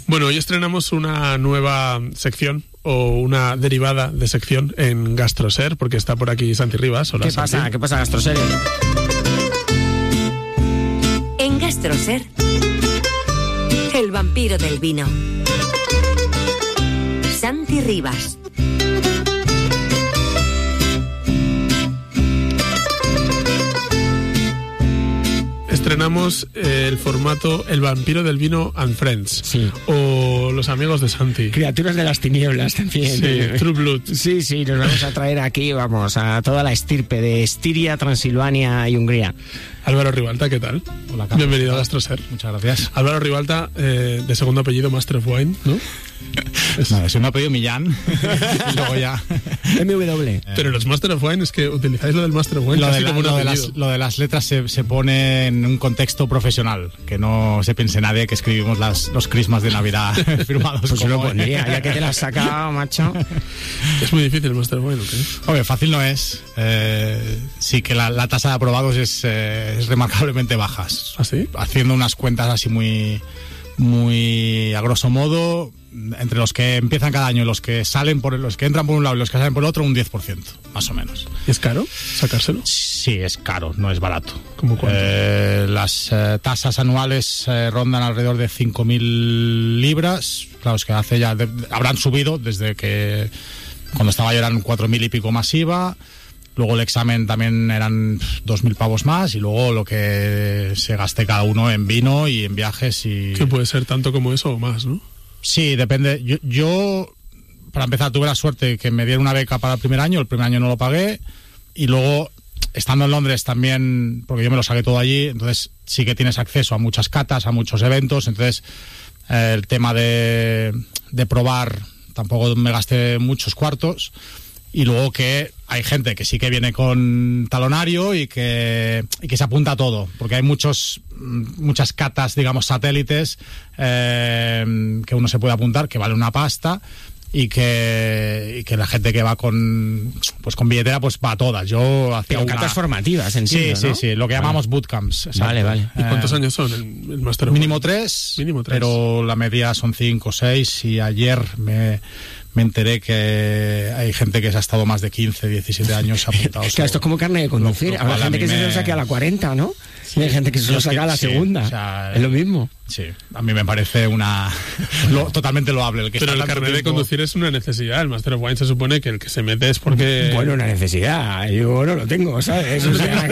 Bueno, hoy estrenamos una nueva sección o una derivada de sección en GastroSer, porque está por aquí Santi Rivas. Hola, Santi. ¿Qué pasa, GastroSer? En GastroSer, el vampiro del vino. Santi Rivas. Estrenamos el formato El vampiro del vino and Friends. Sí. O Los amigos de Santi. Criaturas de las tinieblas también. Sí, True Blood. Sí, nos vamos a traer aquí, a toda la estirpe de Estiria, Transilvania y Hungría. Álvaro Ribalta, ¿qué tal? Hola, Carlos. Bienvenido a GastroSer. Muchas gracias. Álvaro Ribalta, de segundo apellido Master of Wine, ¿no? No, es un apellido Millán. Y luego ya. MW. Pero los Master of Wine es que utilizáis lo del Master of Wine Lo casi de, como un apellido. lo de las letras se pone en un contexto profesional, que no se piense nadie que escribimos los crismas de Navidad firmados. Pues yo como lo pondría, ya que te la has sacado, macho. Es muy difícil el Master of Wine, ¿o qué? Hombre, fácil no es. Sí que la tasa de aprobados es remarcablemente baja. ¿Ah, sí? Haciendo unas cuentas así muy a grosso modo, entre los que empiezan cada año y los que entran por un lado y los que salen por el otro, un 10%, más o menos. ¿Y es caro sacárselo? Sí, es caro, no es barato. ¿Cómo cuánto? Las tasas anuales rondan alrededor de 5.000 libras. Claro, es que habrán subido desde que cuando estaba yo eran 4.000 y pico más IVA. Luego el examen también eran 2.000 pavos más y luego lo que se gaste cada uno en vino y en viajes y... Que puede ser tanto como eso o más, ¿no? Sí, depende. Yo para empezar, tuve la suerte que me dieron una beca para el primer año no lo pagué y luego, estando en Londres también, porque yo me lo saqué todo allí, entonces sí que tienes acceso a muchas catas, a muchos eventos, entonces el tema de probar tampoco me gasté muchos cuartos. Y luego que hay gente que sí que viene con talonario y que se apunta a todo, porque hay muchas catas, digamos, satélites que uno se puede apuntar, que vale una pasta, y que la gente que va con billetera pues va a todas. Yo hacía Pero catas formativas, entiendo, ¿no? Sí, lo que llamamos bootcamps. Vale. ¿Y cuántos años son el Master of Wine? Mínimo 3, Mínimo 3. pero la media son 5 o 6, y ayer me enteré que hay gente que se ha estado más de 15, 17 años apuntados. Claro, esto es como carne de conducir. Habrá gente que se lo saque a la 40, ¿no? Sí, hay gente que se lo saca a la segunda. O sea, es lo mismo. Sí, a mí me parece totalmente loable. Pero el carnet de conducir es una necesidad. El Master of Wine se supone que el que se mete es porque... Bueno, una necesidad. Yo no lo tengo, ¿sabes?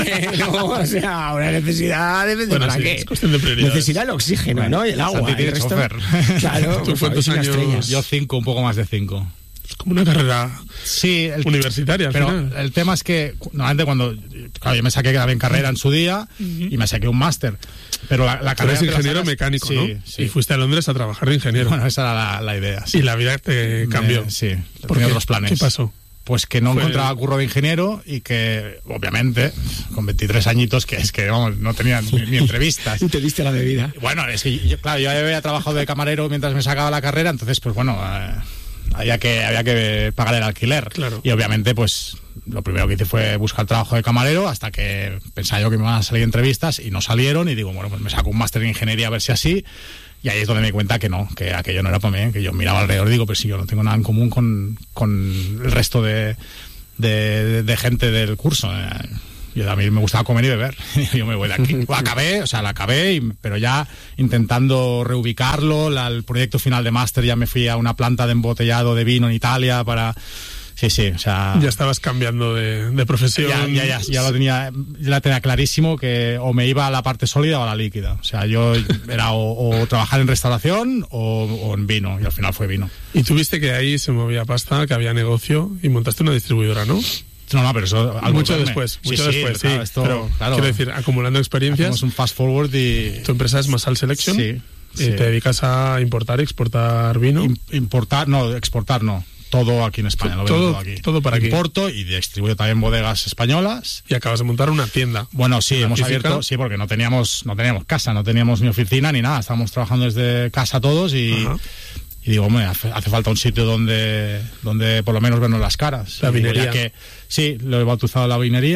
Una necesidad depende para qué. Es cuestión de prioridades. Necesita el oxígeno, ¿no? Y el agua. Santi, el resto... chofer. Claro. ¿Tú cuántos años? Yo 5, un poco más de 5. Es como una carrera universitaria al pero final. El tema es que normalmente yo me saqué también carrera en su día y me saqué un máster, pero la carrera... Eres ingeniero mecánico, sí, ¿no? Sí. Y fuiste a Londres a trabajar de ingeniero. Bueno, esa era la idea. Sí. Y la vida te cambió. Sí, ¿Por tenía qué? otros planes. ¿Qué pasó? Pues que no encontraba curro de ingeniero y que, obviamente, con 23 añitos, vamos, no tenía ni entrevistas. Y te diste la bebida. Bueno, es que yo había trabajado de camarero mientras me sacaba la carrera, entonces, pues bueno... había que pagar el alquiler. Claro. Y obviamente, pues lo primero que hice fue buscar trabajo de camarero, hasta que pensaba yo que me iban a salir entrevistas y no salieron, y digo, bueno, pues me saco un máster en ingeniería a ver si así. Y ahí es donde me di cuenta que no, que aquello no era para mí, que yo miraba alrededor y digo, pero si yo no tengo nada en común con el resto de gente del curso. A mí me gustaba comer y beber. Yo me voy de aquí. La acabé, pero ya intentando reubicarlo. El proyecto final de máster, ya me fui a una planta de embotellado de vino en Italia para... Sí, o sea... Ya estabas cambiando de profesión. Ya la tenía clarísimo, que o me iba a la parte sólida o a la líquida. O sea, yo era o trabajar en restauración o en vino, y al final fue vino. Y tuviste que ahí se movía pasta, que había negocio, y montaste una distribuidora, ¿no? No, pero eso... Mucho después, sí. Claro, pero quiero decir, acumulando experiencias... Hacemos un fast forward y... Tu empresa es Massal Selection. Sí. Y te dedicas a importar y exportar vino. Exportar no. Todo aquí en España, lo vendo todo aquí. Todo para aquí. Importo y distribuyo también bodegas españolas. Y acabas de montar una tienda. Bueno, sí, hemos abierto, porque no teníamos casa, no teníamos ni oficina ni nada. Estábamos trabajando desde casa todos y digo, hombre, hace falta un sitio donde por lo menos vernos las caras. La vinería. Sí, lo he bautizado la vinería.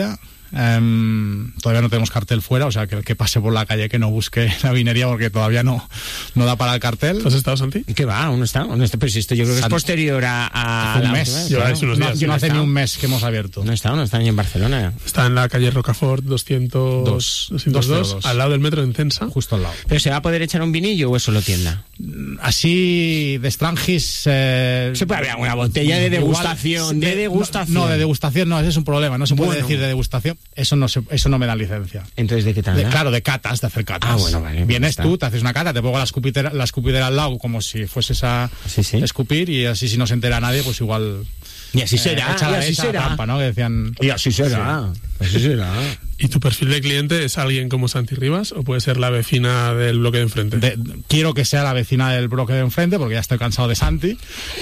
Todavía no tenemos cartel fuera, o sea, que el que pase por la calle que no busque la vinería porque todavía no da para el cartel. ¿Has estado, Santi? ¿Qué va? ¿Aún no está? Pero si esto yo creo que es posterior a hace un la mes. última vez, Lleváis unos días. No hace ni un mes que hemos abierto. No está ni en Barcelona. Está en la calle Rocafort 202, al lado del metro de Encensa. Justo al lado. ¿Pero se va a poder echar un vinillo o es solo tienda? Así de Strangis... Se puede haber una botella de degustación. No, de degustación no, ese es un problema. No se puede decir de degustación. Eso no me da licencia. Entonces, ¿de qué tal? Claro, de catas, de hacer catas. Ah, bueno, vale. Vienes tú, te haces una cata, te pongo la escupidera al lado como si fueses a escupir y así si no se entera nadie, pues igual... Y así será, echa la trampa, ¿no? Que decían... Y así será. Sí. Así será. ¿Y tu perfil de cliente es alguien como Santi Rivas o puede ser la vecina del bloque de enfrente? Quiero que sea la vecina del bloque de enfrente porque ya estoy cansado de Santi.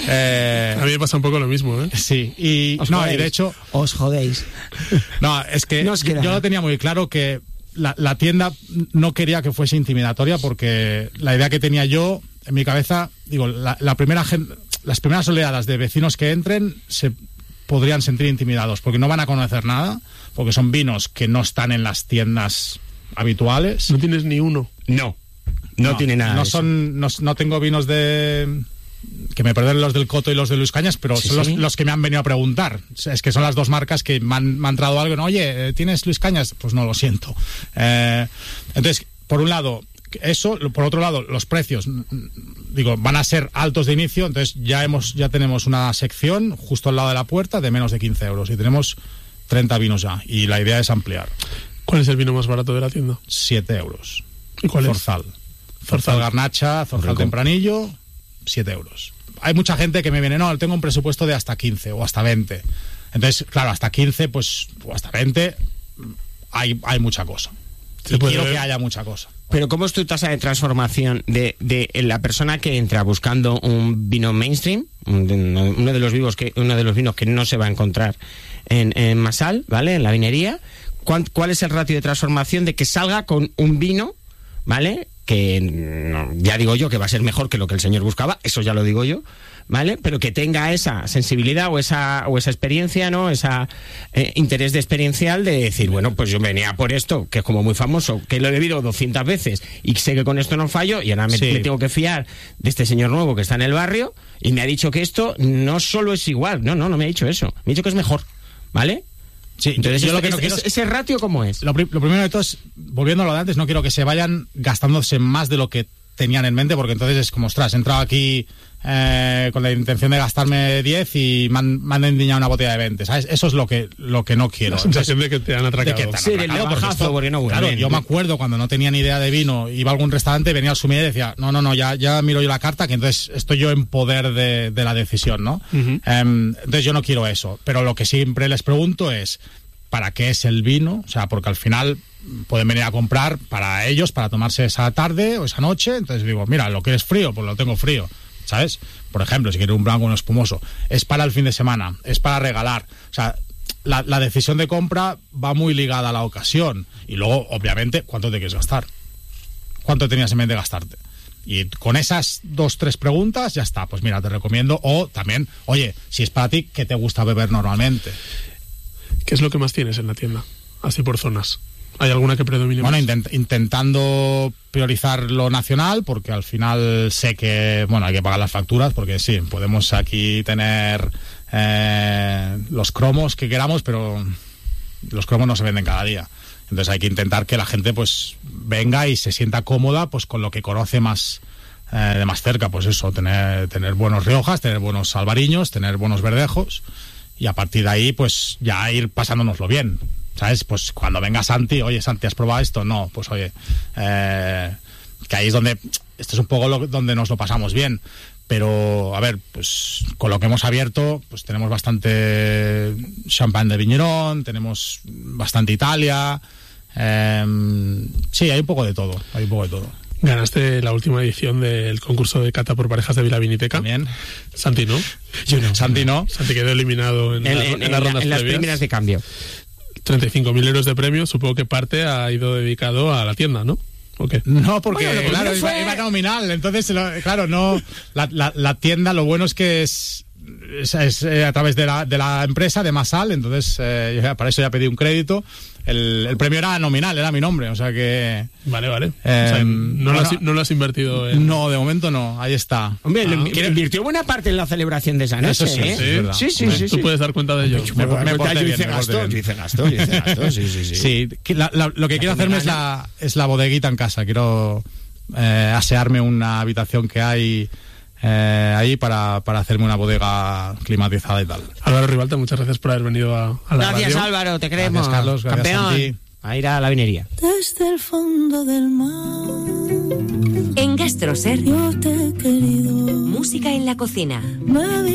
A mí me pasa un poco lo mismo, ¿eh? Sí, y de hecho... Os jodéis. No, es que yo lo tenía muy claro que la tienda no quería que fuese intimidatoria porque la idea que tenía yo en mi cabeza, digo, las primeras oleadas de vecinos que entren se podrían sentir intimidados porque no van a conocer nada, porque son vinos que no están en las tiendas habituales. ¿No tienes ni uno? No tiene nada. No tengo vinos de... que me perdonen los del Coto y los de Luis Cañas, pero son los que me han venido a preguntar. Es que son las dos marcas que me han entrado algo. ¿No? Oye, ¿tienes Luis Cañas? Pues no, lo siento. Entonces, por un lado... eso, por otro lado, los precios, digo, van a ser altos de inicio, entonces ya tenemos una sección justo al lado de la puerta de menos de 15 euros y tenemos 30 vinos ya, y la idea es ampliar. ¿Cuál es el vino más barato de la tienda? 7 euros. ¿Y cuál Zorzal. Zorzal Garnacha, Zorzal Tempranillo, 7 euros. Hay mucha gente que me viene, no, tengo un presupuesto de hasta 15 o hasta 20. Entonces, claro, hasta 15, pues, o hasta 20, hay mucha cosa. Y quiero que haya mucha cosa. Pero ¿cómo es tu tasa de transformación de la persona que entra buscando un vino mainstream, uno de los vinos que no se va a encontrar en Masal, ¿vale? En la vinería? ¿Cuál es el ratio de transformación de que salga con un vino, ¿vale? Que ya digo yo que va a ser mejor que lo que el señor buscaba, eso ya lo digo yo, ¿vale? Pero que tenga esa sensibilidad o esa experiencia, ¿no? Esa interés de experiencial de decir, bueno, pues yo venía por esto, que es como muy famoso, que lo he bebido 200 veces y sé que con esto no fallo y ahora me tengo que fiar de este señor nuevo que está en el barrio y me ha dicho que esto no solo es igual, no me ha dicho eso, me ha dicho que es mejor, ¿vale? Sí, entonces yo lo que no quiero ese ratio, ¿cómo es? Lo primero de todo es, volviendo a lo de antes, no quiero que se vayan gastándose más de lo que tenían en mente, porque entonces es como, ostras, he entrado aquí con la intención de gastarme 10 y me han endiñado una botella de 20, ¿sabes? Eso es lo que no quiero. La sensación de que te han atracado. Sí, del navajazo, porque no claro, yo me acuerdo cuando no tenía ni idea de vino, iba a algún restaurante, venía al sumiller y decía, no, ya miro yo la carta, que entonces estoy yo en poder de la decisión, ¿no? Uh-huh. Entonces yo no quiero eso, pero lo que siempre les pregunto es, ¿para qué es el vino? O sea, porque al final pueden venir a comprar para ellos, para tomarse esa tarde o esa noche, entonces digo, mira, ¿lo quieres frío? Pues lo tengo frío, ¿sabes? Por ejemplo, si quieres un blanco o un espumoso, es para el fin de semana, es para regalar, o sea, la decisión de compra va muy ligada a la ocasión, y luego, obviamente, ¿cuánto te quieres gastar? ¿Cuánto tenías en mente gastarte? Y con esas 2-3 preguntas ya está, pues mira, te recomiendo, o también, oye, si es para ti, ¿qué te gusta beber normalmente? ¿Qué es lo que más tienes en la tienda? Así por zonas. ¿Hay alguna que predomine más? Bueno, intentando priorizar lo nacional, porque al final sé que, bueno, hay que pagar las facturas, porque sí, podemos aquí tener los cromos que queramos, pero los cromos no se venden cada día. Entonces hay que intentar que la gente pues venga y se sienta cómoda pues con lo que conoce más de más cerca, pues eso, tener buenos riojas, tener buenos albariños, tener buenos verdejos, y a partir de ahí pues ya ir pasándonoslo bien, ¿sabes? Pues cuando venga Santi, oye Santi, ¿has probado esto? No, pues oye, que ahí es donde, esto es un poco donde nos lo pasamos bien, pero a ver, pues con lo que hemos abierto, pues tenemos bastante champán de Viñerón, tenemos bastante Italia, sí, hay un poco de todo, Ganaste la última edición del concurso de cata por parejas de Vilaviniteca. También. Santi, ¿no? Yo no. Santi no. Santi quedó eliminado en las rondas en las previas. primeras de cambio. 35.000 euros de premio, supongo que parte ha ido dedicado a la tienda, ¿no? ¿O qué? No, porque bueno, claro, iba nominal, entonces claro, no, la tienda, lo bueno es que es a través de la empresa de Masal, entonces para eso ya pedí un crédito, el premio era nominal, era mi nombre, o sea que... Vale. O sea, no lo has invertido en... No, de momento no, ahí está. Hombre, invirtió buena parte en la celebración de esa noche. Eso sí, ¿eh? es verdad. Sí. Tú puedes dar cuenta de ello. Yo hice gasto, sí. Sí, lo que quiero hacerme es la bodeguita en casa. Quiero asearme una habitación que hay ahí para hacerme una bodega climatizada y tal. Álvaro Ribalta, muchas gracias por haber venido a la Gracias, radio. Álvaro, te queremos. Gracias, Carlos, gracias, campeón. Santi. A ir a la vinería. Desde el fondo del mar En GastroSer, yo te he querido. música en la cocina. Me